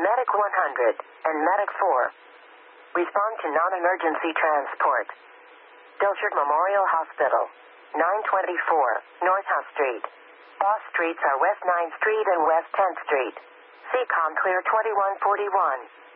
Medic 100 and Medic 4. Respond to non-emergency transport. Dilshart Memorial Hospital. 924 North House Street. Off streets are West 9th Street and West 10th Street. CCOM clear 2141.